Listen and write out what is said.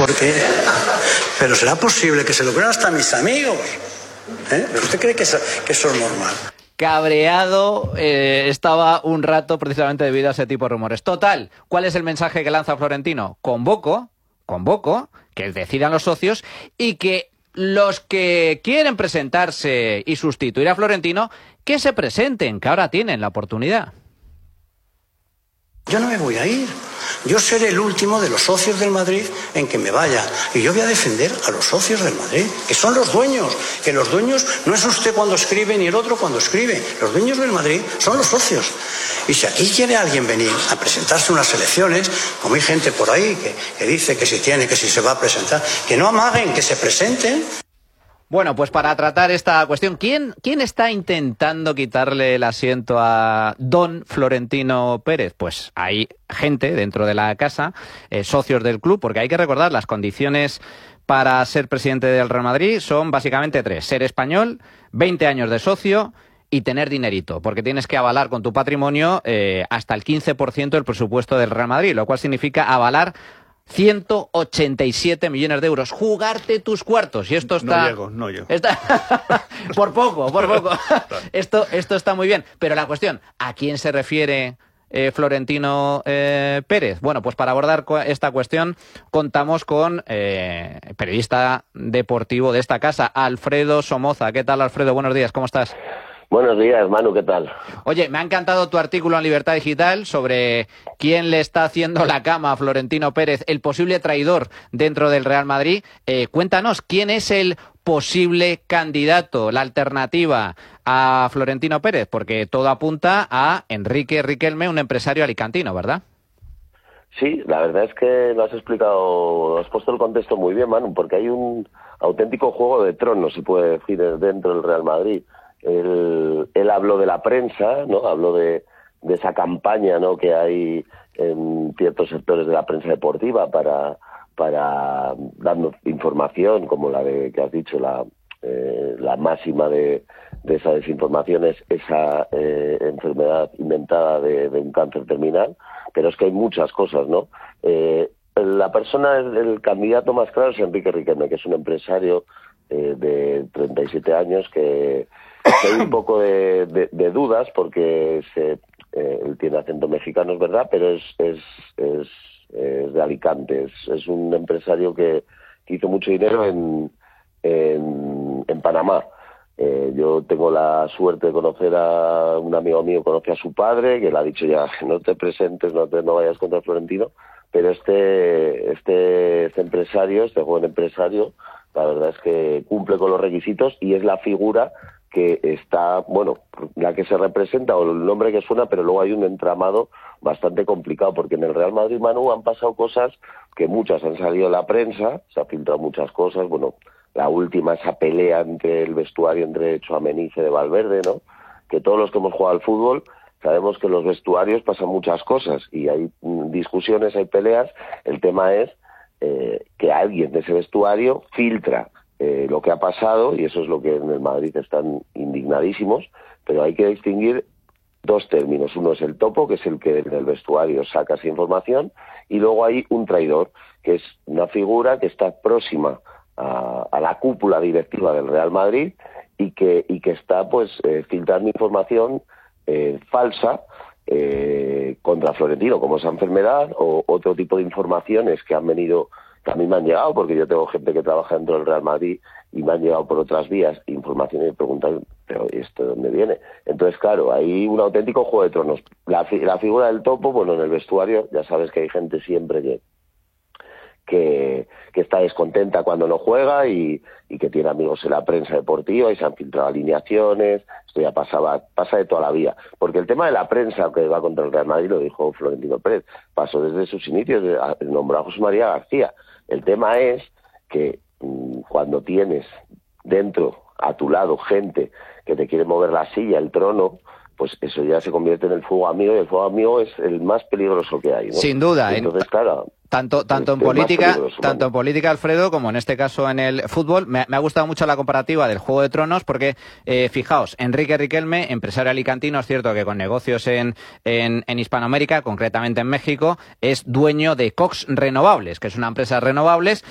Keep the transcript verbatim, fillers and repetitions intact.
Porque, pero ¿será posible que se lo crean hasta mis amigos? ¿Eh? ¿Usted cree que eso, que eso es normal? Cabreado eh, estaba un rato precisamente debido a ese tipo de rumores. Total, ¿cuál es el mensaje que lanza Florentino? Convoco, convoco, que decidan los socios y que los que quieren presentarse y sustituir a Florentino, que se presenten, que ahora tienen la oportunidad. Yo no me voy a ir. Yo seré el último de los socios del Madrid en que me vaya. Y yo voy a defender a los socios del Madrid, que son los dueños. Que los dueños no es usted cuando escribe ni el otro cuando escribe. Los dueños del Madrid son los socios. Y si aquí quiere alguien venir a presentarse unas elecciones, como hay gente por ahí que, que dice que si tiene, que si se va a presentar, que no amaguen, que se presenten. Bueno, pues para tratar esta cuestión, ¿quién, quién está intentando quitarle el asiento a don Florentino Pérez? Pues hay gente dentro de la casa, eh, socios del club, porque hay que recordar las condiciones para ser presidente del Real Madrid son básicamente tres: ser español, veinte años de socio y tener dinerito, porque tienes que avalar con tu patrimonio eh, hasta el quince por ciento del presupuesto del Real Madrid, lo cual significa avalar ciento ochenta y siete millones de euros. Jugarte tus cuartos. Y esto está... No llego, no llego. Está... por poco, por poco. esto, esto está muy bien. Pero la cuestión, ¿a quién se refiere eh, Florentino eh, Pérez? Bueno, pues para abordar esta cuestión contamos con eh, periodista deportivo de esta casa, Alfredo Somoza. ¿Qué tal, Alfredo? Buenos días, ¿cómo estás? Buenos días, Manu, ¿qué tal? Oye, me ha encantado tu artículo en Libertad Digital sobre quién le está haciendo la cama a Florentino Pérez, el posible traidor dentro del Real Madrid. Eh, cuéntanos, ¿quién es el posible candidato, la alternativa a Florentino Pérez? Porque todo apunta a Enrique Riquelme, un empresario alicantino, ¿verdad? Sí, la verdad es que lo has explicado, has puesto el contexto muy bien, Manu, porque hay un auténtico juego de tronos, se puede decir, dentro del Real Madrid. Él, él habló de la prensa, ¿no? Habló de, de esa campaña, ¿no?, que hay en ciertos sectores de la prensa deportiva para, para dando información, como la de que has dicho, la, eh, la máxima de, de esa desinformación es esa eh, enfermedad inventada de, de un cáncer terminal, pero es que hay muchas cosas, ¿no? Eh, la persona, el, el candidato más claro es Enrique Riquelme, que es un empresario eh, de treinta y siete años que hay un poco de, de, de dudas porque se, eh, él tiene acento mexicano, es verdad, pero es, es, es, es de Alicante. Es, es un empresario que, que hizo mucho dinero en, en, en Panamá. Eh, yo tengo la suerte de conocer a un amigo mío, conoce a su padre, que le ha dicho ya, no te presentes, no, te, no vayas contra Florentino, pero este, este, este empresario, este joven empresario, la verdad es que cumple con los requisitos y es la figura que está, bueno, la que se representa o el nombre que suena, pero luego hay un entramado bastante complicado, porque en el Real Madrid, Manu, han pasado cosas que muchas han salido en la prensa, se han filtrado muchas cosas, bueno, la última, esa pelea entre el vestuario entre Tchouaméni y Fede Valverde, ¿no?, que todos los que hemos jugado al fútbol sabemos que en los vestuarios pasan muchas cosas y hay discusiones, hay peleas. El tema es eh, que alguien de ese vestuario filtra Eh, lo que ha pasado, y eso es lo que en el Madrid están indignadísimos, pero hay que distinguir dos términos. Uno es el topo, que es el que en el vestuario saca esa información, y luego hay un traidor, que es una figura que está próxima a, a la cúpula directiva del Real Madrid y que, y que está pues eh, filtrando información eh, falsa eh, contra Florentino, como esa enfermedad o otro tipo de informaciones que han venido, que a mí me han llegado, porque yo tengo gente que trabaja dentro del Real Madrid y me han llegado por otras vías informaciones y me preguntan, pero ¿esto de dónde viene? Entonces, claro, hay un auténtico juego de tronos. La, la figura del topo, bueno, en el vestuario ya sabes que hay gente siempre que que, que está descontenta cuando no juega y, y que tiene amigos en la prensa deportiva y se han filtrado alineaciones. Esto ya pasaba, pasa de toda la vida. Porque el tema de la prensa que va contra el Real Madrid, lo dijo Florentino Pérez, pasó desde sus inicios, de, nombró a José María García. El tema es que mmm, cuando tienes dentro, a tu lado, gente que te quiere mover la silla, el trono, pues eso ya se convierte en el fuego amigo, y el fuego amigo es el más peligroso que hay, ¿no? Sin duda. Entonces, en... claro... Tanto, tanto en política, tanto en política, Alfredo, como en este caso en el fútbol. Me, me ha gustado mucho la comparativa del Juego de Tronos porque, eh, fijaos, Enrique Riquelme, empresario alicantino, es cierto que con negocios en, en, en Hispanoamérica, concretamente en México, es dueño de Cox Renovables, que es una empresa de renovables,